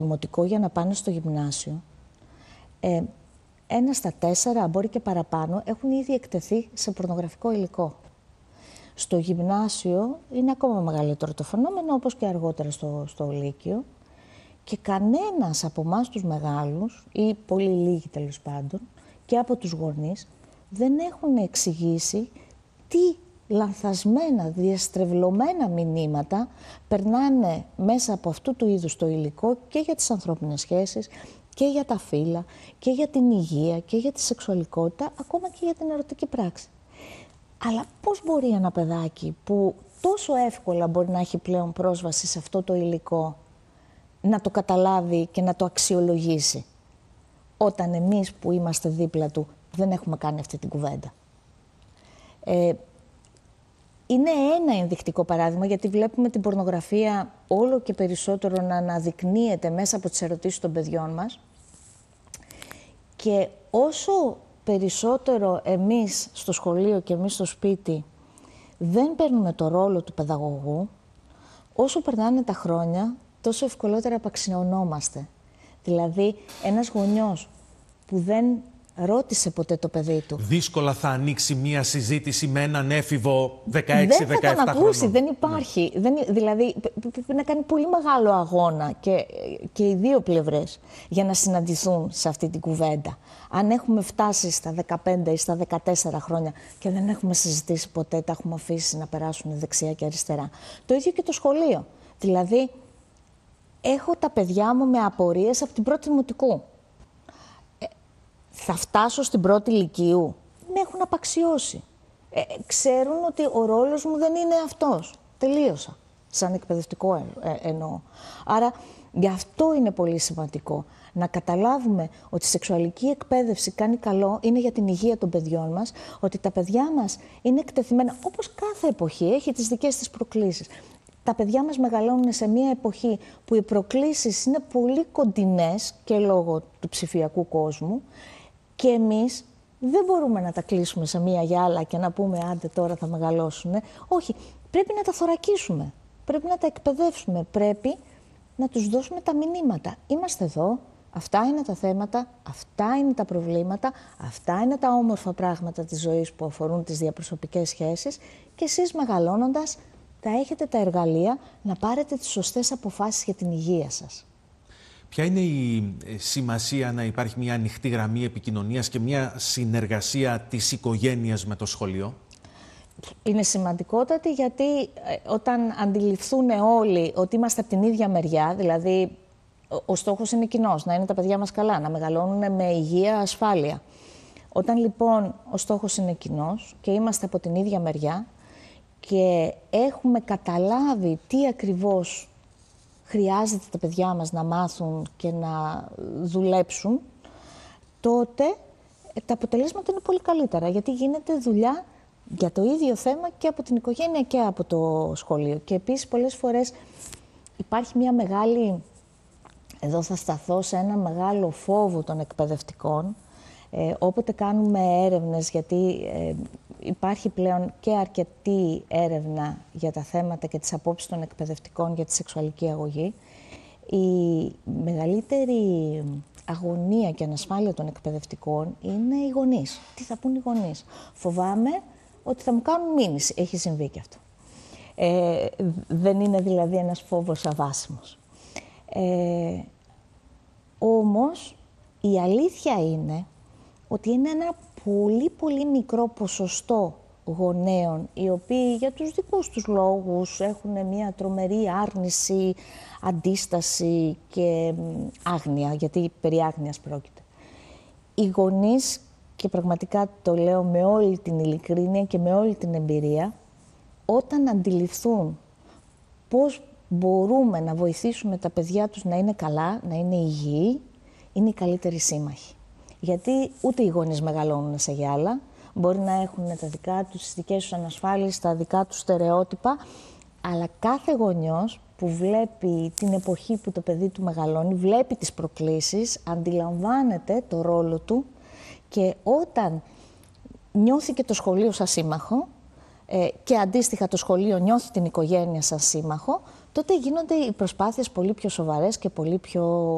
δημοτικό για να πάνε στο γυμνάσιο, 1 στα 4, μπορεί και παραπάνω, έχουν ήδη εκτεθεί σε πορνογραφικό υλικό. Στο γυμνάσιο είναι ακόμα μεγαλύτερο το φαινόμενο, όπως και αργότερα στο Λύκειο. Και κανένας από εμάς τους μεγάλους, ή πολύ λίγοι τέλος πάντων, και από τους γονείς, δεν έχουν εξηγήσει τι λανθασμένα, διαστρεβλωμένα μηνύματα περνάνε μέσα από αυτού του είδους το υλικό και για τις ανθρώπινες σχέσεις και για τα φύλα και για την υγεία και για τη σεξουαλικότητα, ακόμα και για την ερωτική πράξη. Αλλά πώς μπορεί ένα παιδάκι που τόσο εύκολα μπορεί να έχει πλέον πρόσβαση σε αυτό το υλικό να το καταλάβει και να το αξιολογήσει, όταν εμείς που είμαστε δίπλα του δεν έχουμε κάνει αυτή την κουβέντα. Είναι ένα ενδεικτικό παράδειγμα, γιατί βλέπουμε την πορνογραφία όλο και περισσότερο να αναδεικνύεται μέσα από τις ερωτήσεις των παιδιών μας, και όσο περισσότερο εμείς στο σχολείο και εμείς στο σπίτι δεν παίρνουμε το ρόλο του παιδαγωγού, όσο περνάνε τα χρόνια, τόσο ευκολότερα απαξιωνόμαστε. Δηλαδή, ένας γονιός που δεν ρώτησε ποτέ το παιδί του. Δύσκολα θα ανοίξει μία συζήτηση με έναν έφηβο 16-17 Δεν θα τον ακούσει, χρονών. δεν υπάρχει. Δηλαδή, πρέπει να κάνει πολύ μεγάλο αγώνα και οι δύο πλευρές για να συναντηθούν σε αυτή την κουβέντα. Αν έχουμε φτάσει στα 15 ή στα 14 χρόνια και δεν έχουμε συζητήσει ποτέ, τα έχουμε αφήσει να περάσουν δεξιά και αριστερά. Το ίδιο και το σχολείο. Δηλαδή, έχω τα παιδιά μου με απορίες από την πρώτη δημοτικού. Θα φτάσω στην πρώτη λυκείου. Με έχουν απαξιώσει. Ξέρουν ότι ο ρόλος μου δεν είναι αυτός. Τελείωσα. Σαν εκπαιδευτικό εννοώ. Άρα, γι' αυτό είναι πολύ σημαντικό να καταλάβουμε ότι η σεξουαλική εκπαίδευση κάνει καλό, είναι για την υγεία των παιδιών μας, ότι τα παιδιά μας είναι εκτεθειμένα, όπως κάθε εποχή έχει τις δικές της προκλήσεις. Τα παιδιά μας μεγαλώνουν σε μια εποχή που οι προκλήσεις είναι πολύ κοντινές και λόγω του ψηφιακού κόσμου, και εμείς δεν μπορούμε να τα κλείσουμε σε μία γυάλα και να πούμε άντε τώρα θα μεγαλώσουν. Όχι, πρέπει να τα θωρακίσουμε, πρέπει να τα εκπαιδεύσουμε, πρέπει να τους δώσουμε τα μηνύματα. Είμαστε εδώ, αυτά είναι τα θέματα, αυτά είναι τα προβλήματα, αυτά είναι τα όμορφα πράγματα της ζωής που αφορούν τις διαπροσωπικές σχέσεις, και εσείς μεγαλώνοντας θα έχετε τα εργαλεία να πάρετε τις σωστές αποφάσεις για την υγεία σας. Ποια είναι η σημασία να υπάρχει μια ανοιχτή γραμμή επικοινωνίας και μια συνεργασία της οικογένειας με το σχολείο? Είναι σημαντικότατη, γιατί όταν αντιληφθούν όλοι ότι είμαστε από την ίδια μεριά, δηλαδή ο στόχος είναι κοινός, να είναι τα παιδιά μας καλά, να μεγαλώνουν με υγεία, ασφάλεια. Όταν λοιπόν ο στόχος είναι κοινός και είμαστε από την ίδια μεριά και έχουμε καταλάβει τι ακριβώς χρειάζεται τα παιδιά μας να μάθουν και να δουλέψουν, τότε τα αποτελέσματα είναι πολύ καλύτερα, γιατί γίνεται δουλειά για το ίδιο θέμα και από την οικογένεια και από το σχολείο. Και επίσης πολλές φορές υπάρχει μια μεγάλη, εδώ θα σταθώ σε ένα μεγάλο φόβο των εκπαιδευτικών, όποτε κάνουμε έρευνες, γιατί υπάρχει πλέον και αρκετή έρευνα για τα θέματα και τις απόψεις των εκπαιδευτικών για τη σεξουαλική αγωγή, η μεγαλύτερη αγωνία και ανασφάλεια των εκπαιδευτικών είναι οι γονείς. Τι θα πούν οι γονείς? Φοβάμαι ότι θα μου κάνουν μήνυση. Έχει συμβεί και αυτό. Δεν είναι δηλαδή ένας φόβος αβάσιμος. Όμως η αλήθεια είναι ότι είναι ένα πολύ μικρό ποσοστό γονέων, οι οποίοι για τους δικούς τους λόγους έχουν μια τρομερή άρνηση, αντίσταση και άγνοια, γιατί περί άγνοιας πρόκειται. Οι γονείς, και πραγματικά το λέω με όλη την ειλικρίνεια και με όλη την εμπειρία, όταν αντιληφθούν πώς μπορούμε να βοηθήσουμε τα παιδιά τους να είναι καλά, να είναι υγιεί, είναι οι καλύτεροι σύμμαχοι. Γιατί ούτε οι γονείς μεγαλώνουν σε γυάλα, μπορεί να έχουν τα δικά τους, τις δικές τους ανασφάλειες, τα δικά τους στερεότυπα, αλλά κάθε γονιός που βλέπει την εποχή που το παιδί του μεγαλώνει, βλέπει τις προκλήσεις, αντιλαμβάνεται το ρόλο του, και όταν νιώθει και το σχολείο σαν σύμμαχο και αντίστοιχα το σχολείο νιώθει την οικογένεια σαν σύμμαχο, τότε γίνονται οι προσπάθειες πολύ πιο σοβαρές και πολύ πιο